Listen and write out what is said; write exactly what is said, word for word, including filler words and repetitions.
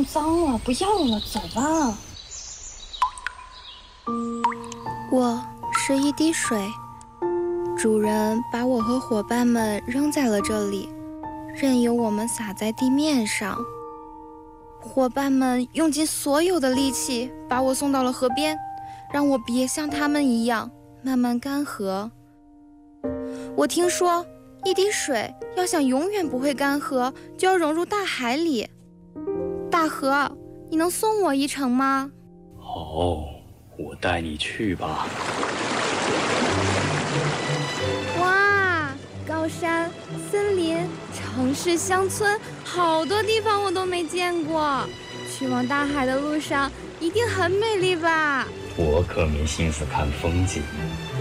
弄脏了，不要了，走吧。 我是一滴水，主人把我和伙伴们扔在了这里，任由我们洒在地面上。伙伴们用尽所有的力气把我送到了河边，让我别像他们一样慢慢干涸。我听说一滴水要想永远不会干涸，就要融入大海里。大河，你能送我一程吗？ 哦，我带你去吧。 哇，高山、森林、城市、乡村，好多地方我都没见过。去往大海的路上一定很美丽吧？ 我可没心思看风景，